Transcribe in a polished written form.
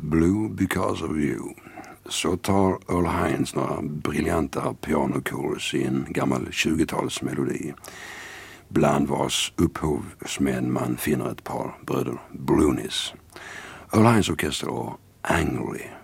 Blue because of you. Så tar Earl Hines några briljanta pianochorus i en gammal 20-talsmelodi. Bland vars upphovsmän man finner ett par bröder Bluenies. Earl Hines orkester och Angry.